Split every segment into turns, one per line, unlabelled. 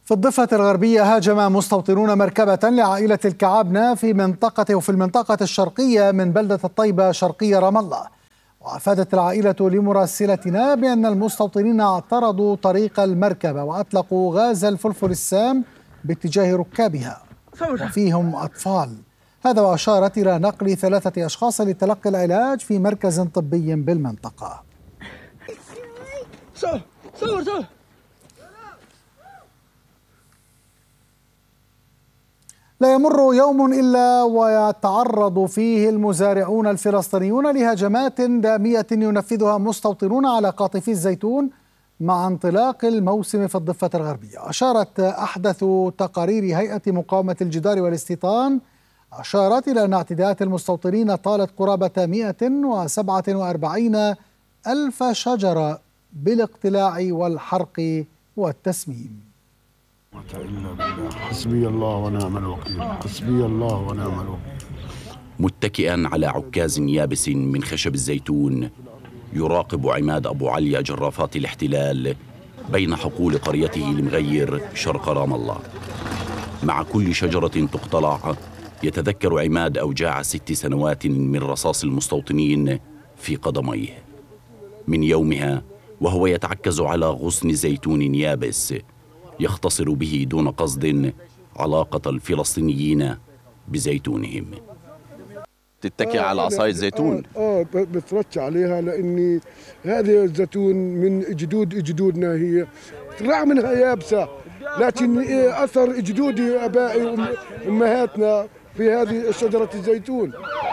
في الضفة الغربية هاجم مستوطنون مركبة لعائلة الكعابنة في المنطقة الشرقية من بلدة الطيبة شرقية رام الله. وأفادت العائلة لمراسلتنا بأن المستوطنين اعترضوا طريق المركبة وأطلقوا غاز الفلفل السام باتجاه ركابها وفيهم أطفال. هذا وأشارت إلى نقل 3 أشخاص لتلقي العلاج في مركز طبي بالمنطقة. لا يمر يوم إلا ويتعرض فيه المزارعون الفلسطينيون لهجمات دامية ينفذها مستوطنون على قاطفي الزيتون مع انطلاق الموسم في الضفة الغربية. أشارت أحدث تقارير هيئة مقاومة الجدار والاستيطان إلى أن اعتداءات المستوطنين طالت قرابة 147 ألف شجرة بالاقتلاع والحرق والتسميم.
حسبي الله ونعم الوكيل، حسبي الله ونعم الوكيل.
متكئا على عكاز يابس من خشب الزيتون يراقب عماد أبو علي جرافات الاحتلال بين حقول قريته المغير شرق رام الله. مع كل شجرة تقتلع يتذكر عماد أوجاع 6 سنوات من رصاص المستوطنين في قدميه. من يومها وهو يتعكز على غصن زيتون يابس يختصر به دون قصد علاقة الفلسطينيين بزيتونهم. تتكئ على عصاية زيتون؟
بترش عليها لأني هذه الزيتون من جدودنا، هي رغم منها يابسة لكن أثر جدودي أبائي وأمهاتنا في هذه شجرة الزيتون.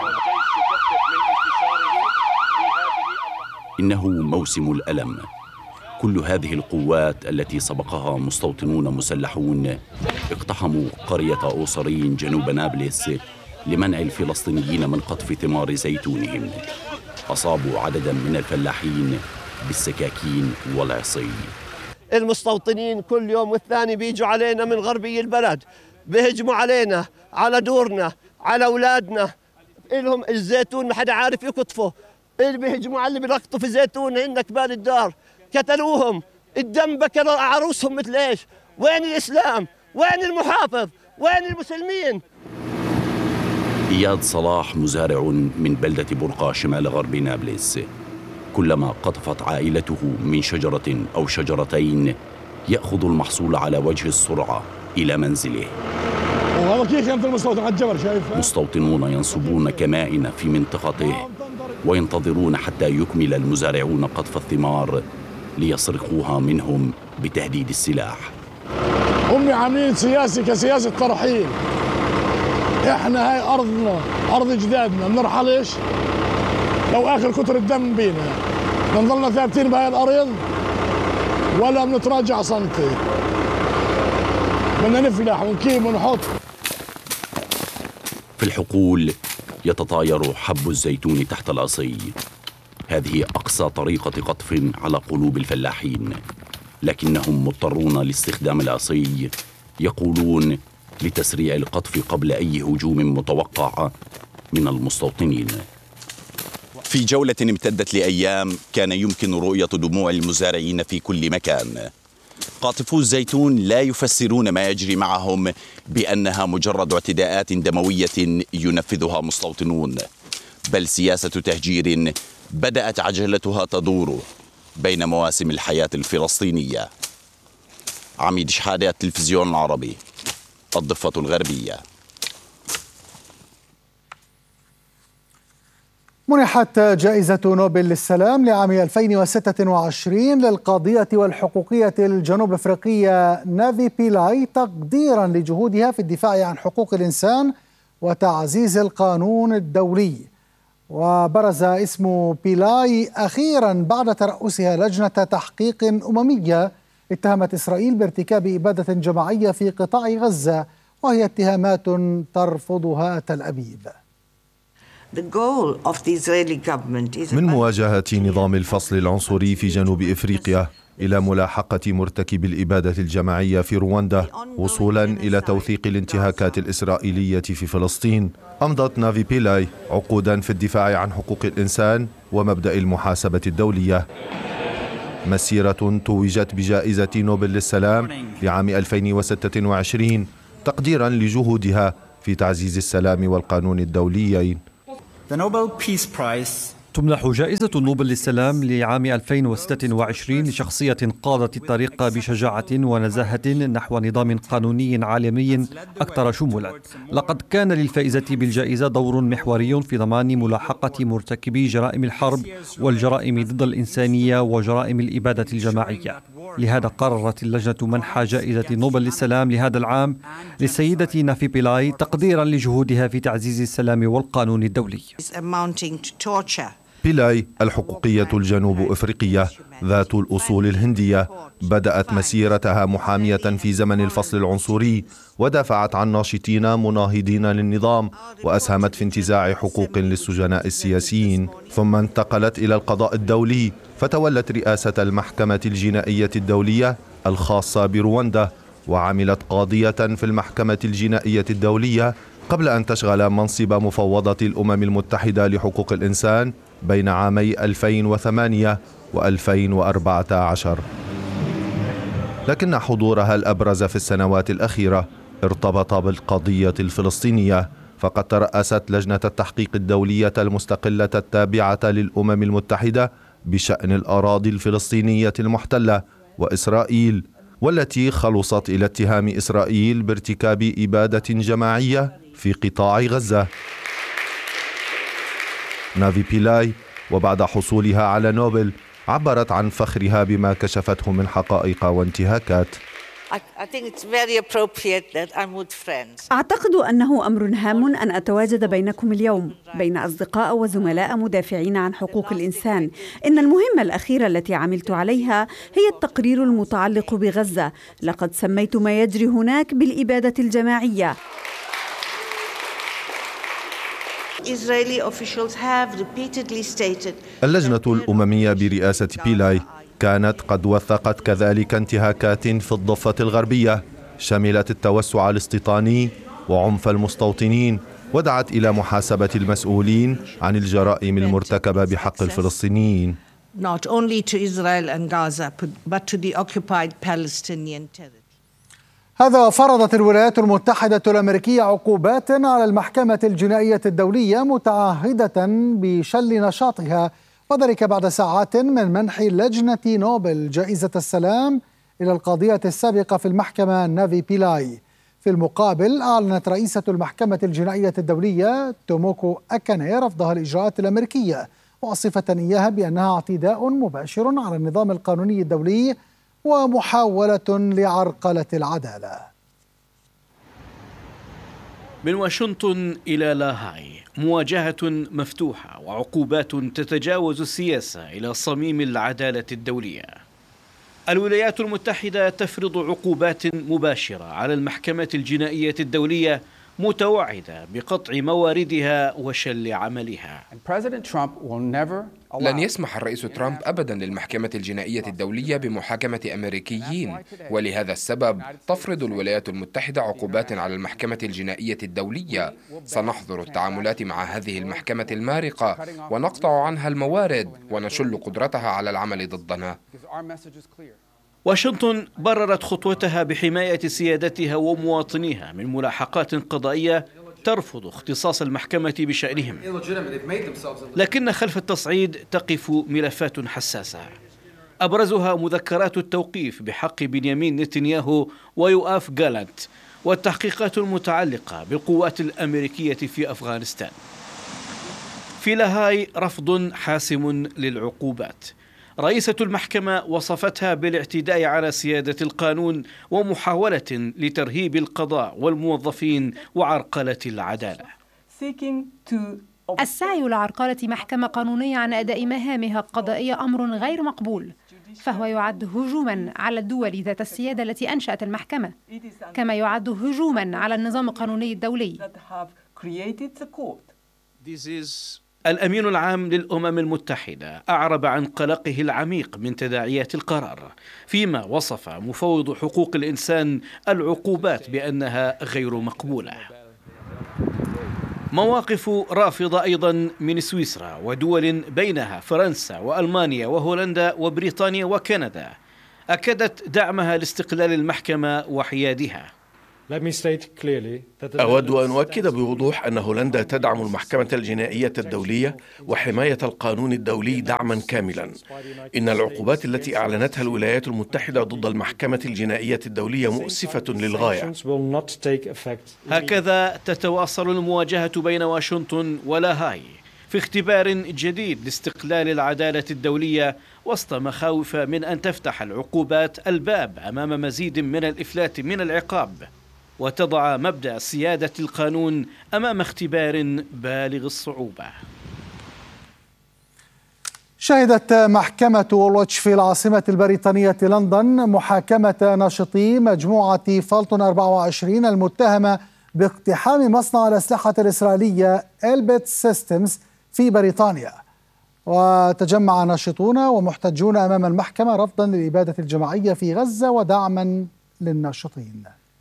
إنه موسم الألم. كل هذه القوات التي سبقها مستوطنون مسلحون اقتحموا قرية أوصرين جنوب نابلس لمنع الفلسطينيين من قطف ثمار زيتونهم. أصابوا عددا من الفلاحين بالسكاكين والعصي.
المستوطنين كل يوم والثاني بيجوا علينا من غربي البلد، بيهجموا علينا، على دورنا، على أولادنا. إلهم الزيتون ما حدا عارف يقطفه، اللي بيهجموا على اللي بيلقطوا في زيتون هن كبار الدار. قتلوهم، الدم بكر عروسهم مثل ايش؟ وين الإسلام؟ وين المحافظ؟ وين المسلمين؟
إياد صلاح مزارع من بلدة برقة شمال غرب نابلس. كلما قطفت عائلته من شجرة أو شجرتين يأخذ المحصول على وجه السرعة إلى منزله.
والله كيف كانت المستوطن على الجبل شايف؟
مستوطنون ينصبون كمائن في منطقته وينتظرون حتى يكمل المزارعون قطف الثمار ليسرقوها منهم بتهديد السلاح.
هم عاملين سياسة كسياسة ترحيل. احنا هاي أرضنا، أرض جدادنا، بنرحلش لو آخر كتر الدم بينا. بنضلنا ثابتين بهاي الأرض ولا بنتراجع سنتي. بدنا نفلح ونكيب ونحط.
في الحقول يتطاير حب الزيتون تحت العصي. هذه أقصى طريقة قطف على قلوب الفلاحين، لكنهم مضطرون لاستخدام العصي، يقولون لتسريع القطف قبل أي هجوم متوقع من المستوطنين. في جولة امتدت لأيام كان يمكن رؤية دموع المزارعين في كل مكان. قاطفو الزيتون لا يفسرون ما يجري معهم بأنها مجرد اعتداءات دموية ينفذها مستوطنون، بل سياسة تهجير بدأت عجلتها تدور بين مواسم الحياة الفلسطينية. عميد شحادة، التلفزيون العربي، الضفة الغربية.
منحت جائزة نوبل للسلام لعام 2026 للقاضية والحقوقية الجنوب أفريقية نافي بيلاي تقديرا لجهودها في الدفاع عن حقوق الإنسان وتعزيز القانون الدولي. وبرز اسم بيلاي أخيرا بعد ترأسها لجنة تحقيق أممية اتهمت إسرائيل بارتكاب إبادة جماعية في قطاع غزة، وهي اتهامات ترفضها تل أبيب.
من مواجهة نظام الفصل العنصري في جنوب إفريقيا إلى ملاحقة مرتكب الإبادة الجماعية في رواندا وصولا إلى توثيق الانتهاكات الإسرائيلية في فلسطين، أمضت نافي بيلاي عقودا في الدفاع عن حقوق الإنسان ومبدأ المحاسبة الدولية. مسيرة توجت بجائزة نوبل للسلام لعام 2026 تقديرا لجهودها في تعزيز السلام والقانون الدوليين.
تمنح جائزة نوبل للسلام لعام 2026 لشخصية قادت الطريق بشجاعة ونزاهة نحو نظام قانوني عالمي أكثر شمولا. لقد كان للفائزة بالجائزة دور محوري في ضمان ملاحقة مرتكبي جرائم الحرب والجرائم ضد الإنسانية وجرائم الإبادة الجماعية. لهذا قررت اللجنة منح جائزة نوبل للسلام لهذا العام للسيدة نافي بيلاي تقديرا لجهودها في تعزيز السلام والقانون الدولي.
بيلاي الحقوقية الجنوب أفريقية ذات الأصول الهندية بدأت مسيرتها محامية في زمن الفصل العنصري، ودافعت عن ناشطين مناهضين للنظام، وأسهمت في انتزاع حقوق للسجناء السياسيين، ثم انتقلت إلى القضاء الدولي فتولت رئاسة المحكمة الجنائية الدولية الخاصة برواندا، وعملت قاضية في المحكمة الجنائية الدولية قبل أن تشغل منصب مفوضة الأمم المتحدة لحقوق الإنسان بين عامي 2008 و2014. لكن حضورها الأبرز في السنوات الأخيرة ارتبط بالقضية الفلسطينية، فقد ترأست لجنة التحقيق الدولية المستقلة التابعة للأمم المتحدة بشأن الأراضي الفلسطينية المحتلة وإسرائيل، والتي خلصت إلى اتهام إسرائيل بارتكاب إبادة جماعية في قطاع غزة. نافي بيلاي وبعد حصولها على نوبل عبرت عن فخرها بما كشفته من حقائق وانتهاكات.
أعتقد أنه أمر هام أن أتواجد بينكم اليوم بين أصدقاء وزملاء مدافعين عن حقوق الإنسان. إن المهمة الأخيرة التي عملت عليها هي التقرير المتعلق بغزة. لقد سميت ما يجري هناك بالإبادة الجماعية.
اللجنة الأممية برئاسة بيلاي كانت قد وثقت كذلك انتهاكات في الضفة الغربية شملت التوسع الاستيطاني وعنف المستوطنين، ودعت إلى محاسبة المسؤولين عن الجرائم المرتكبة بحق الفلسطينيين.
Not only to Israel and Gaza, but to the occupied Palestinian territory.
هذا فرضت الولايات المتحدة الأمريكية عقوبات على المحكمة الجنائية الدولية متعهدة بشل نشاطها، وذلك بعد ساعات من منح لجنة نوبل جائزة السلام إلى القاضية السابقة في المحكمة نافي بيلاي. في المقابل أعلنت رئيسة المحكمة الجنائية الدولية توموكو أكاني رفضها الإجراءات الأمريكية، وصفة إياها بأنها اعتداء مباشر على النظام القانوني الدولي ومحاولة لعرقلة العدالة.
من واشنطن إلى لاهاي، مواجهة مفتوحة وعقوبات تتجاوز السياسة إلى صميم العدالة الدولية. الولايات المتحدة تفرض عقوبات مباشرة على المحكمة الجنائية الدولية، متوعدة بقطع مواردها وشل عملها.
لن يسمح الرئيس ترامب أبدا للمحكمة الجنائية الدولية بمحاكمة أمريكيين، ولهذا السبب تفرض الولايات المتحدة عقوبات على المحكمة الجنائية الدولية. سنحظر التعاملات مع هذه المحكمة المارقة ونقطع عنها الموارد ونشل قدرتها على العمل ضدنا.
واشنطن بررت خطوتها بحماية سيادتها ومواطنيها من ملاحقات قضائية ترفض اختصاص المحكمة بشأنهم، لكن خلف التصعيد تقف ملفات حساسة، أبرزها مذكرات التوقيف بحق بنيامين نتنياهو ويوآف جالانت، والتحقيقات المتعلقة بالقوات الأمريكية في أفغانستان. في لاهاي رفض حاسم للعقوبات. رئيسة المحكمة وصفتها بالاعتداء على سيادة القانون ومحاولة لترهيب القضاء والموظفين وعرقلة العدالة.
السعي لعرقلة محكمة قانونية عن أداء مهامها القضائية أمر غير مقبول، فهو يعد هجوما على الدول ذات السيادة التي أنشأت المحكمة، كما يعد هجوما على النظام القانوني الدولي.
الأمين العام للأمم المتحدة أعرب عن قلقه العميق من تداعيات القرار، فيما وصف مفوض حقوق الإنسان العقوبات بأنها غير مقبولة. مواقف رافضة أيضا من سويسرا ودول بينها فرنسا وألمانيا وهولندا وبريطانيا وكندا أكدت دعمها لاستقلال المحكمة وحيادها.
أود أن أؤكد بوضوح أن هولندا تدعم المحكمة الجنائية الدولية وحماية القانون الدولي دعما كاملا. إن العقوبات التي أعلنتها الولايات المتحدة ضد المحكمة الجنائية الدولية مؤسفة للغاية.
هكذا تتواصل المواجهة بين واشنطن ولاهاي في اختبار جديد لاستقلال العدالة الدولية وسط مخاوف من أن تفتح العقوبات الباب أمام مزيد من الإفلات من العقاب وتضع مبدأ سيادة القانون أمام اختبار بالغ الصعوبة.
شهدت محكمة وولويتش في العاصمة البريطانية لندن محاكمة ناشطي مجموعة فالتون 24 المتهمة باقتحام مصنع الأسلحة الإسرائيلية إلبيت سيستمز في بريطانيا. وتجمع ناشطون ومحتجون أمام المحكمة رفضا للإبادة الجماعية في غزة ودعما للناشطين.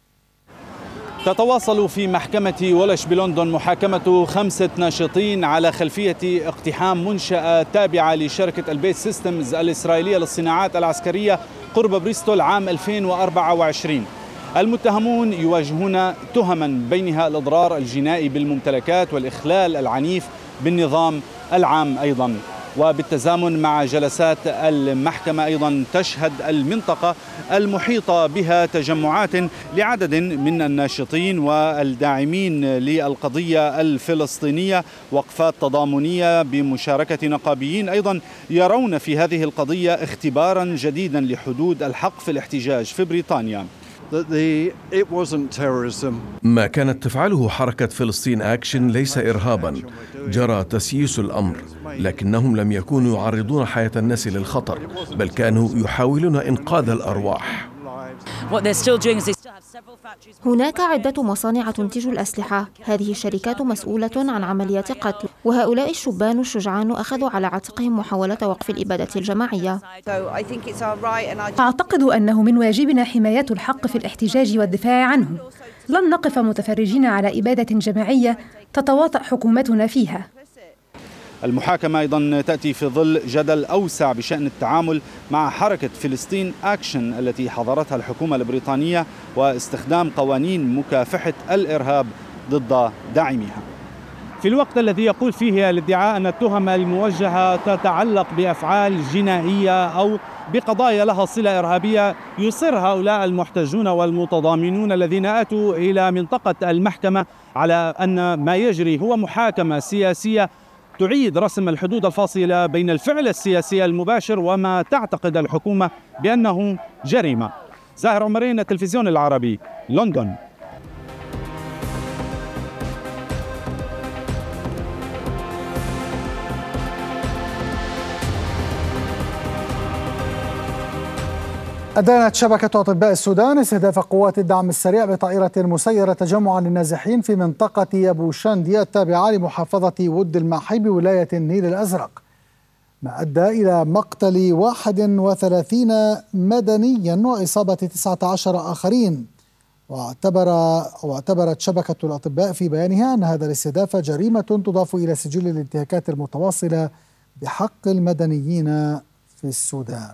تتواصل في محكمة وولويتش بلندن محاكمة 5 ناشطين على خلفية اقتحام منشأة تابعة لشركة إلبيت سيستمز الإسرائيلية للصناعات العسكرية قرب بريستول عام 2024. المتهمون يواجهون تهما بينها الإضرار الجنائي بالممتلكات والإخلال العنيف بالنظام العام أيضا. وبالتزامن مع جلسات المحكمة أيضا تشهد المنطقة المحيطة بها تجمعات لعدد من الناشطين والداعمين للقضية الفلسطينية، وقفات تضامنية بمشاركة نقابيين أيضا يرون في هذه القضية اختبارا جديدا لحدود الحق في الاحتجاج في بريطانيا.
ما كانت تفعله حركة فلسطين أكشن ليس إرهابا، جرى تسييس الأمر، لكنهم لم يكونوا يعرضون حياة الناس للخطر، بل كانوا يحاولون إنقاذ الأرواح.
هناك عدة مصانع تنتج الأسلحة، هذه الشركات مسؤولة عن عمليات قتل، وهؤلاء الشبان الشجعان أخذوا على عاتقهم محاولة وقف الإبادة الجماعية.
أعتقد أنه من واجبنا حماية الحق في الاحتجاج والدفاع عنه. لن نقف متفرجين على إبادة جماعية تتواطأ حكومتنا فيها.
المحاكمة أيضا تأتي في ظل جدل أوسع بشأن التعامل مع حركة فلسطين أكشن التي حظرتها الحكومة البريطانية واستخدام قوانين مكافحة الإرهاب ضد داعميها. في الوقت الذي يقول فيه الادعاء أن التهم الموجهة تتعلق بأفعال جنائية أو بقضايا لها صلة إرهابية، يصر هؤلاء المحتجون والمتضامنون الذين أتوا إلى منطقة المحكمة على أن ما يجري هو محاكمة سياسية تعيد رسم الحدود الفاصلة بين الفعل السياسي المباشر وما تعتقد الحكومة بأنه جريمة. زاهر عمرين، التلفزيون العربي، لندن.
أدانت شبكة أطباء السودان استهداف قوات الدعم السريع بطائرة مسيرة تجمعا للنازحين في منطقة أبو شاندية التابعة لمحافظة ود الماحي بولاية النيل الأزرق، ما أدى إلى مقتل 31 مدنيا وإصابة 19 آخرين. واعتبرت شبكة الأطباء في بيانها أن هذا الاستهداف جريمة تضاف إلى سجل الانتهاكات المتواصلة بحق المدنيين في السودان.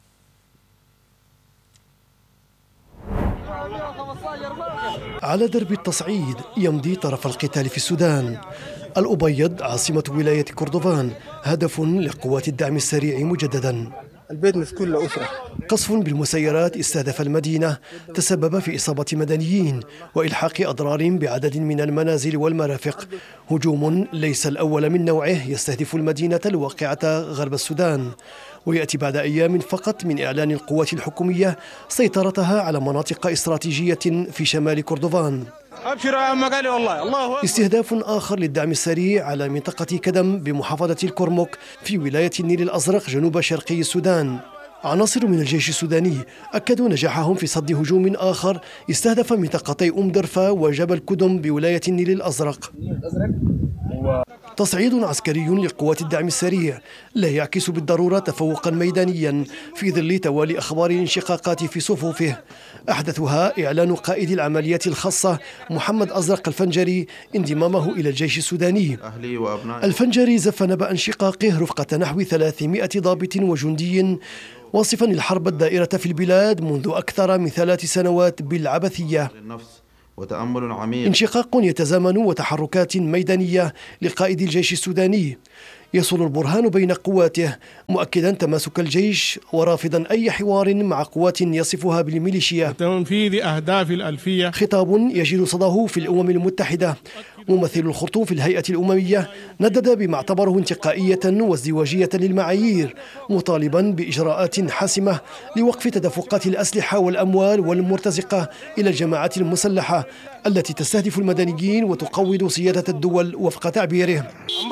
على درب التصعيد يمضي طرف القتال في السودان. الأبيض عاصمة ولاية كردفان هدف لقوات الدعم السريع مجددا.
البيت مسكون لأسرة.
قصف بالمسيرات استهدف المدينة تسبب في إصابة مدنيين وإلحاق أضرار بعدد من المنازل والمرافق. هجوم ليس الأول من نوعه يستهدف المدينة الواقعة غرب السودان، ويأتي بعد أيام فقط من إعلان القوات الحكومية سيطرتها على مناطق استراتيجية في شمال كردفان.
أبشر يا مقالي والله. الله.
استهداف آخر للدعم السريع على منطقة كدم بمحافظة الكرمك في ولاية النيل الأزرق جنوب شرقي السودان. عناصر من الجيش السوداني أكدوا نجاحهم في صد هجوم آخر استهدف منطقتي درفا وجبل كدم بولاية النيل الأزرق. تصعيد عسكري لقوات الدعم السريع لا يعكس بالضرورة تفوقا ميدانيا في ظل توالي أخبار الانشقاقات في صفوفه، أحدثها إعلان قائد العمليات الخاصة محمد أزرق الفنجري انضمامه إلى الجيش السوداني. الفنجري زف نبأ انشقاقه رفقة نحو 300 ضابط وجندي، واصفا الحرب الدائرة في البلاد منذ أكثر من 3 سنوات بالعبثية.
وتأمل عميق.
انشقاق يتزامن وتحركات ميدانية لقائد الجيش السوداني يصل البرهان بين قواته، مؤكدا تماسك الجيش ورافضا أي حوار مع قوات يصفها بالميليشيا.
تنفيذ أهداف الألفية.
خطاب يجد صداه في الأمم المتحدة. ممثل الخرطوم في الهيئة الأممية ندد بما اعتبره انتقائية وازدواجية للمعايير، مطالبا بإجراءات حاسمة لوقف تدفقات الأسلحة والأموال والمرتزقة إلى الجماعات المسلحة التي تستهدف المدنيين وتقوض سيادة الدول وفق تعبيره.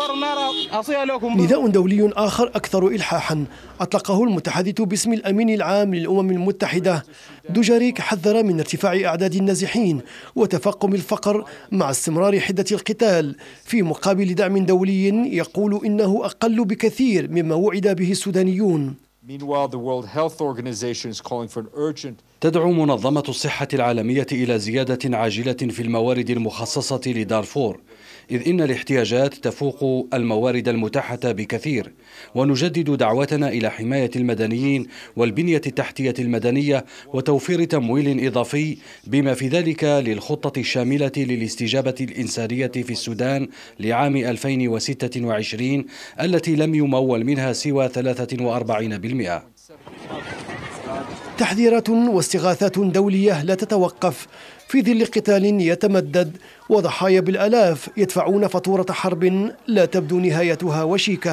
نداء دولي آخر أكثر إلحاحا أطلقه المتحدث باسم الأمين العام للأمم المتحدة. دوجاريك حذر من ارتفاع أعداد النازحين وتفاقم الفقر مع استمرار حدة القتال، في مقابل دعم دولي يقول إنه أقل بكثير مما وعد به السودانيون.
تدعو منظمة الصحة العالمية إلى زيادة عاجلة في الموارد المخصصة لدارفور، إذ إن الاحتياجات تفوق الموارد المتاحة بكثير، ونجدد دعوتنا إلى حماية المدنيين والبنية التحتية المدنية وتوفير تمويل إضافي بما في ذلك للخطة الشاملة للاستجابة الإنسانية في السودان لعام 2026 التي لم يمول منها سوى 43%.
تحذيرات واستغاثات دولية لا تتوقف في ظل قتال يتمدد وضحايا بالآلاف يدفعون فاتورة حرب لا تبدو نهايتها وشيكة.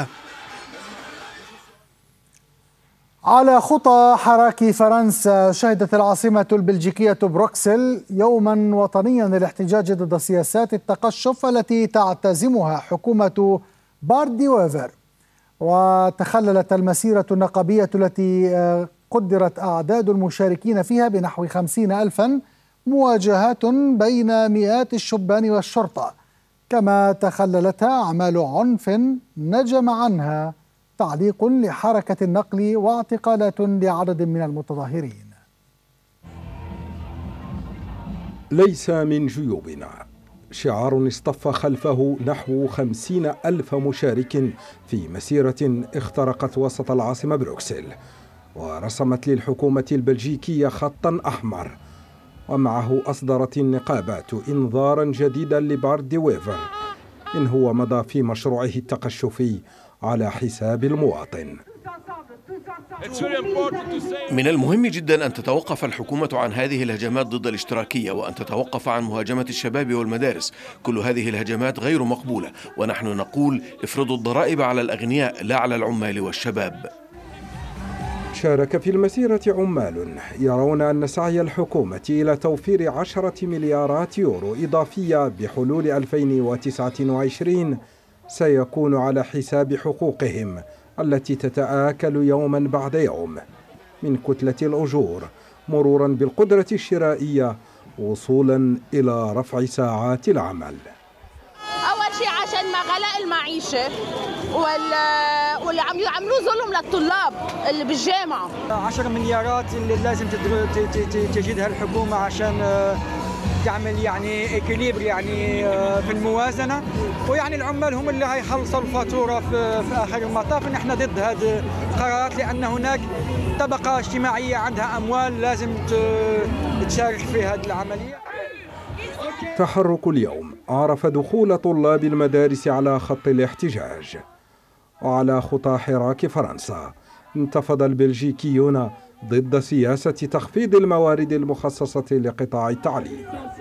على خطى حراك فرنسا، شهدت العاصمة البلجيكية بروكسل يوما وطنيا للاحتجاج ضد سياسات التقشف التي تعتزمها حكومة باردي ويفر. وتخللت المسيرة النقابية التي قدرت أعداد المشاركين فيها بنحو 50,000 مواجهات بين مئات الشبان والشرطة، كما تخللتها أعمال عنف نجم عنها تعليق لحركة النقل واعتقالات لعدد من المتظاهرين.
ليس من جيوبنا، شعار اصطف خلفه نحو 50,000 مشارك في مسيرة اخترقت وسط العاصمة بروكسل، ورسمت للحكومة البلجيكية خطا أحمر، ومعه أصدرت النقابات إنذارا جديدا لباردي ويفر إن هو مضى في مشروعه التقشفي على حساب المواطن.
من المهم جدا أن تتوقف الحكومة عن هذه الهجمات ضد الاشتراكية، وأن تتوقف عن مهاجمة الشباب والمدارس. كل هذه الهجمات غير مقبولة، ونحن نقول افرضوا الضرائب على الأغنياء لا على العمال والشباب.
شارك في المسيرة عمال يرون أن سعي الحكومة إلى توفير 10 مليارات يورو إضافية بحلول 2029 سيكون على حساب حقوقهم التي تتآكل يوما بعد يوم، من كتلة الأجور مرورا بالقدرة الشرائية وصولا إلى رفع ساعات العمل.
أول شيء عشان غلاء المعيشة واللي عم يعملوه ظلم للطلاب اللي بالجامعة.
10 مليارات اللي لازم تجدها الحكومة عشان تعمل يعني إكليبر يعني في الموازنة، ويعني العمال هم اللي هيخلصوا الفاتورة في آخر المطاف. نحن ضد هذه القرارات لأن هناك طبقة اجتماعية عندها أموال لازم تشارك في هذه العملية.
تحرك اليوم عرف دخول طلاب المدارس على خط الاحتجاج، وعلى خطى حراك فرنسا انتفض البلجيكيون ضد سياسة تخفيض الموارد المخصصة لقطاع التعليم.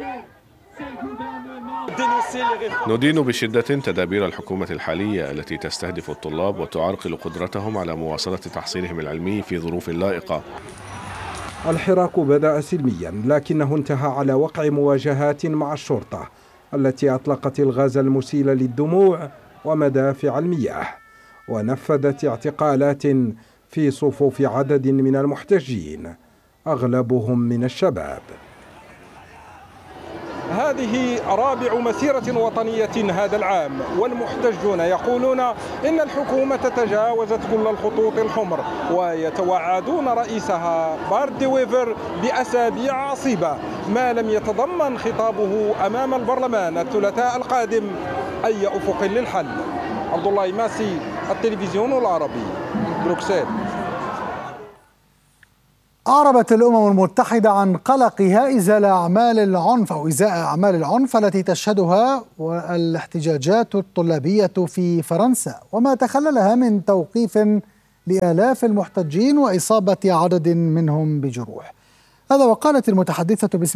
ندين بشدة تدابير الحكومة الحالية التي تستهدف الطلاب وتعرقل قدرتهم على مواصلة تحصيلهم العلمي في ظروف لائقة.
الحراك بدأ سلميا لكنه انتهى على وقع مواجهات مع الشرطة التي أطلقت الغاز المسيل للدموع ومدافع المياه، ونفذت اعتقالات في صفوف عدد من المحتجين أغلبهم من الشباب. هذه رابع مسيرة وطنية هذا العام، والمحتجون يقولون إن الحكومة تجاوزت كل الخطوط الحمر، ويتوعدون رئيسها بارت دي ويفر بأسابيع عصيبة ما لم يتضمن خطابه أمام البرلمان الثلاثاء القادم أي أفق للحل. عبد الله ماسي، التلفزيون العربي، بروكسل.
أعربت الأمم المتحدة عن قلقها إزاء أعمال العنف التي تشهدها والاحتجاجات الطلابية في فرنسا، وما تخللها من توقيف لآلاف المحتجين وإصابة عدد منهم بجروح. هذا وقالت المتحدثة باسم